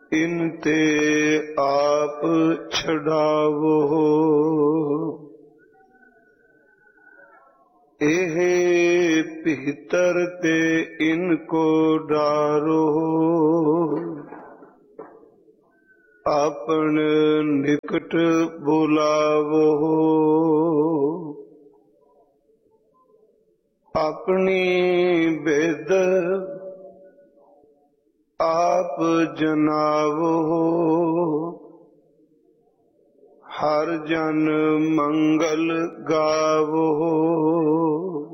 ਇਨ ਤੇ ਆਪ ਛਡਾਵੋ। ਇਹ ਭੀਤਰ ਤੇ ਇनको ਡਾਰੋ। ਆਪਨ ਨਿਕਟ ਬੁਲਾਵੋ। ਆਪਣੀ ਬਿਦ ਆਪ ਜਨਾਵੋ। ਹਰ ਜਨ ਮੰਗਲ ਗਾਵੋ।